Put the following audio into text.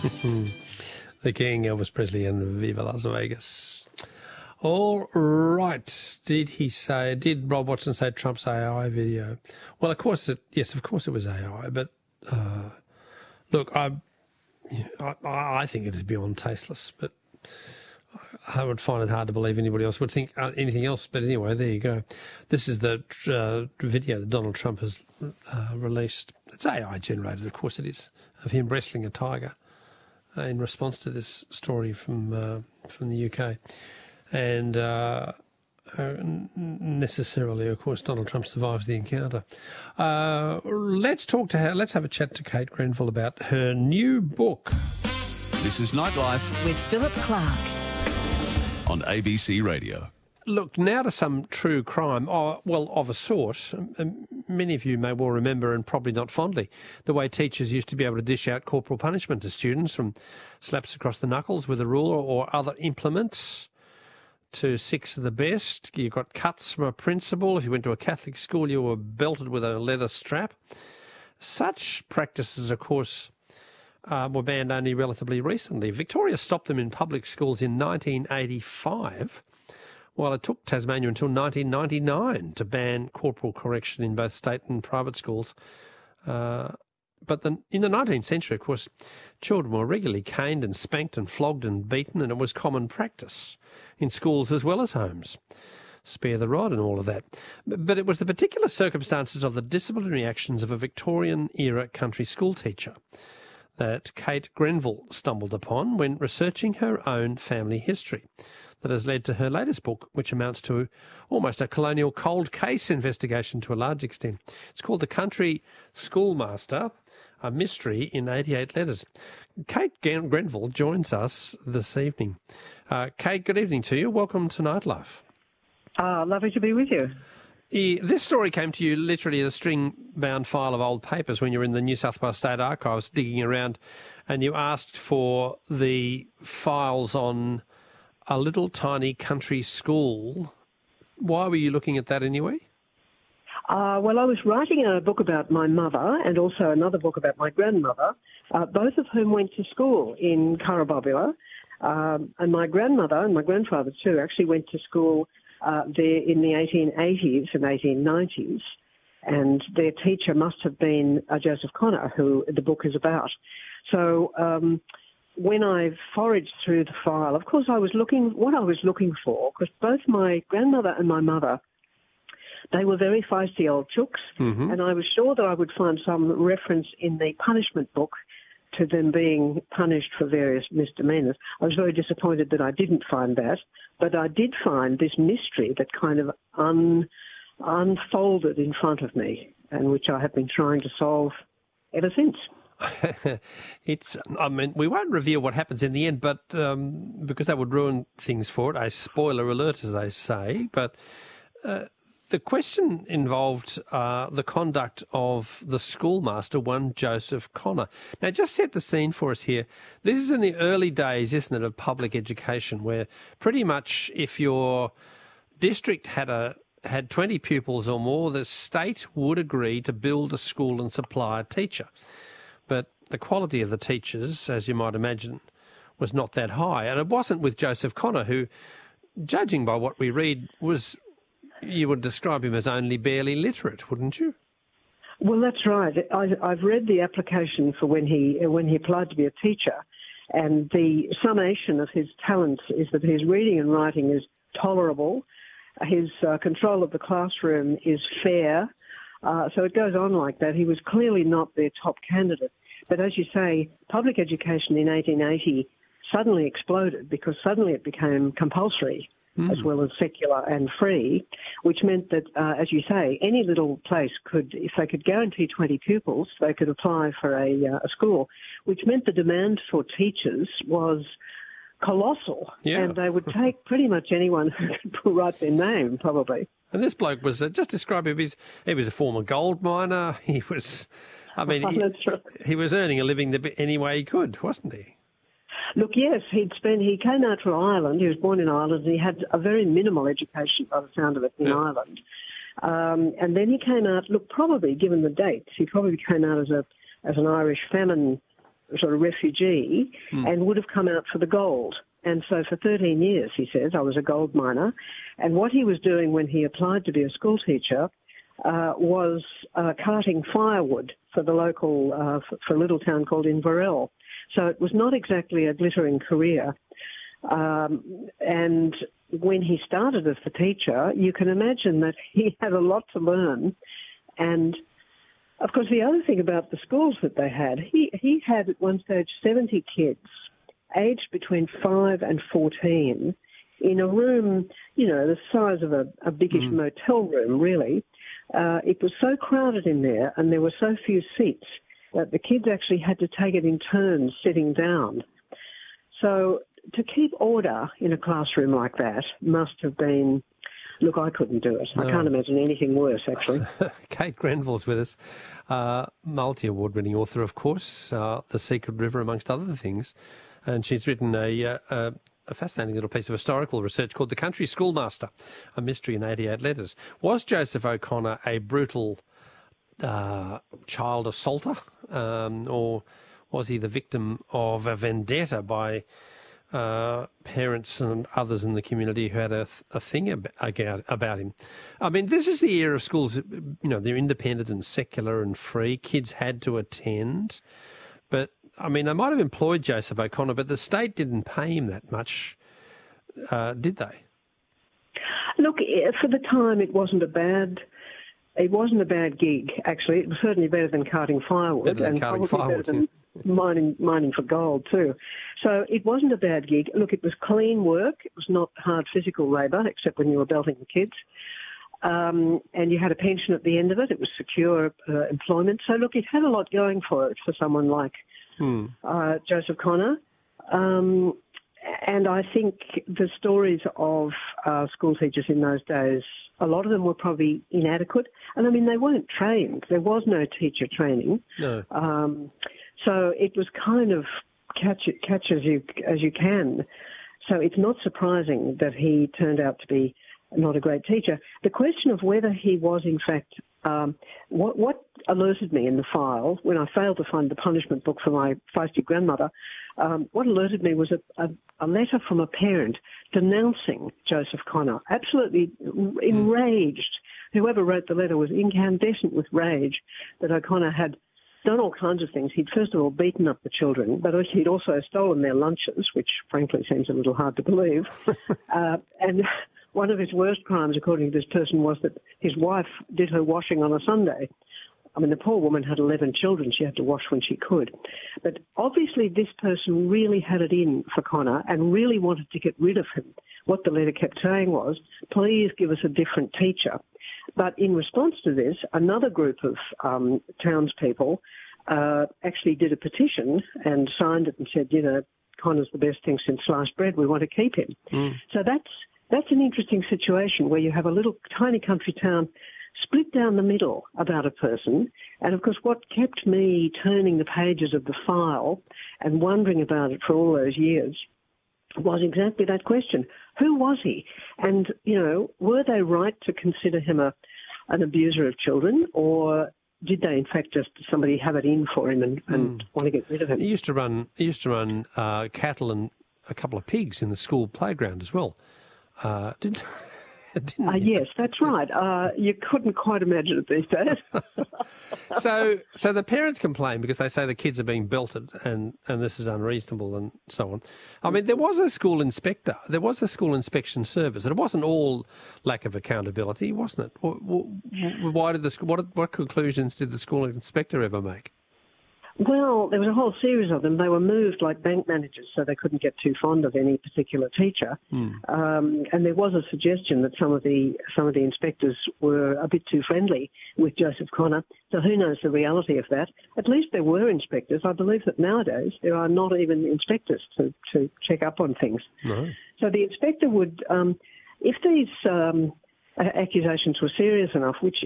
The King, Elvis Presley, and Viva Las Vegas. All right. Did Rob Watson say Trump's AI video? Well, of course it was AI, but look, I think it is beyond tasteless, but I would find it hard to believe anybody else would think anything else. But anyway, there you go. This is the video that Donald Trump has released. It's AI generated, of course it is, of him wrestling a tiger in response to this story from the UK. And necessarily, of course, Donald Trump survives the encounter. Let's talk to her. Let's have a chat to Kate Grenville about her new book. This is Nightlife with Philip Clark on ABC Radio. Look, now to some true crime, of a sort. Many of you may well remember, and probably not fondly, the way teachers used to be able to dish out corporal punishment to students, from slaps across the knuckles with a ruler or other implements to six of the best. You got cuts from a principal. If you went to a Catholic school, you were belted with a leather strap. Such practices, of course, were banned only relatively recently. Victoria stopped them in public schools in 1985, while it took Tasmania until 1999 to ban corporal correction in both state and private schools. But in the 19th century, of course, children were regularly caned and spanked and flogged and beaten, and it was common practice in schools as well as homes. Spare the rod and all of that. But it was the particular circumstances of the disciplinary actions of a Victorian-era country school teacher that Kate Grenville stumbled upon when researching her own family history that has led to her latest book, which amounts to almost a colonial cold case investigation to a large extent. It's called The Country Schoolmaster, a mystery in 88 letters. Kate Grenville joins us this evening. Kate, good evening to you. Welcome to Nightlife. Lovely to be with you. This story came to you literally in a string-bound file of old papers when you were in the New South Wales State Archives digging around, and you asked for the files on a little tiny country school. Why were you looking at that anyway? Well, I was writing a book about my mother and also another book about my grandmother, both of whom went to school in Currabobula. And my grandmother and my grandfather too actually went to school there in the 1880s and 1890s. And their teacher must have been Joseph Connor, who the book is about. So when I foraged through the file, of course, I was looking for, because both my grandmother and my mother, they were very feisty old chooks, and I was sure that I would find some reference in the punishment book to them being punished for various misdemeanours. I was very disappointed that I didn't find that, but I did find this mystery that kind of unfolded in front of me, and which I have been trying to solve ever since. We won't reveal what happens in the end, but because that would ruin things for it. A spoiler alert, as they say. But the question involved the conduct of the schoolmaster, one Joseph Connor. Now, just set the scene for us here. This is in the early days, isn't it, of public education, where pretty much if your district had 20 pupils or more, the state would agree to build a school and supply a teacher. But the quality of the teachers, as you might imagine, was not that high. And it wasn't with Joseph Connor, who, judging by what we read, you would describe him as only barely literate, wouldn't you? Well, that's right. I've read the application for when he applied to be a teacher, and the summation of his talents is that his reading and writing is tolerable, his control of the classroom is fair, so it goes on like that. He was clearly not their top candidate. But as you say, public education in 1880 suddenly exploded because suddenly it became compulsory as well as secular and free, which meant that, as you say, any little place could, if they could guarantee 20 pupils, they could apply for a school, which meant the demand for teachers was colossal, and they would take pretty much anyone who could write their name, probably. And this bloke was, just describe him, he was a former gold miner. He was, he was earning a living any way he could, wasn't he? Look, yes, he came out from Ireland. He was born in Ireland, and he had a very minimal education, by the sound of it, in Ireland. And then he came out, look, probably, given the dates, he probably came out as an Irish famine sort of refugee and would have come out for the gold. And so for 13 years, he says, I was a gold miner. And what he was doing when he applied to be a school teacher was carting firewood for the local, for a little town called Inverell. So it was not exactly a glittering career. And when he started as the teacher, you can imagine that he had a lot to learn. And, of course, the other thing about the schools that they had, he had at one stage 70 kids aged between 5 and 14 in a room, you know, the size of a biggish motel room, really. It was so crowded in there and there were so few seats that the kids actually had to take it in turns sitting down. So to keep order in a classroom like that must have been, look, I couldn't do it. No. I can't imagine anything worse, actually. Kate Grenville's with us, multi-award-winning author, of course, The Secret River, amongst other things. And she's written a fascinating little piece of historical research called The Country Schoolmaster, a mystery in 88 letters. Was Joseph O'Connor a brutal child assaulter, or was he the victim of a vendetta by parents and others in the community who had a thing about him? I mean, this is the era of schools, you know, they're independent and secular and free. Kids had to attend. But, I mean, they might have employed Joseph O'Connor, but the state didn't pay him that much, did they? Look, for the time, it wasn't a bad gig, actually. It was certainly better than carting firewood. Better than mining for gold too. So it wasn't a bad gig. Look, it was clean work. It was not hard physical labour, except when you were belting the kids. And you had a pension at the end of it. It was secure employment. So look, it had a lot going for it for someone like Joseph Connor. And I think the stories of school teachers in those days, a lot of them were probably inadequate. And I mean, they weren't trained. There was no teacher training. No. So it was kind of catch as you can. So it's not surprising that he turned out to be not a great teacher. The question of whether he was, in fact, what alerted me in the file when I failed to find the punishment book for my feisty grandmother, what alerted me was a letter from a parent denouncing Joseph Connor, absolutely enraged. Whoever wrote the letter was incandescent with rage that O'Connor had done all kinds of things. He'd first of all beaten up the children, but he'd also stolen their lunches, which frankly seems a little hard to believe. And one of his worst crimes, according to this person, was that his wife did her washing on a Sunday. I mean, the poor woman had 11 children. She had to wash when she could. But obviously this person really had it in for Connor and really wanted to get rid of him. What the letter kept saying was, please give us a different teacher. But in response to this, another group of townspeople actually did a petition and signed it and said, you know, Connor's the best thing since sliced bread. We want to keep him. So that's an interesting situation where you have a little tiny country town split down the middle about a person. And, of course, what kept me turning the pages of the file and wondering about it for all those years was exactly that question. Who was he? And, you know, were they right to consider him an abuser of children, or did they, in fact, just somebody have it in for him and want to get rid of him? He used to run cattle and a couple of pigs in the school playground as well. Didn't he? Yes, that's right. You couldn't quite imagine it these days. So the parents complain because they say the kids are being belted and this is unreasonable and so on. I mean, there was a school inspector. There was a school inspection service. And it wasn't all lack of accountability, wasn't it? Why did what conclusions did the school inspector ever make? Well, there was a whole series of them. They were moved like bank managers, so they couldn't get too fond of any particular teacher. And there was a suggestion that some of the inspectors were a bit too friendly with Joseph Connor. So who knows the reality of that? At least there were inspectors. I believe that nowadays there are not even inspectors to check up on things. No. So the inspector would, if these accusations were serious enough, which